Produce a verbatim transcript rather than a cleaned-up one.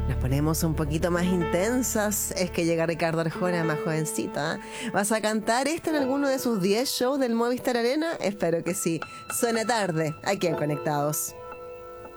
Nos ponemos un poquito más intensas. Es que llega Ricardo Arjona, más jovencito, ¿eh? ¿Vas a cantar esto en alguno de sus diez shows del Movistar Arena? Espero que sí. Suena tarde, aquí en Conectados.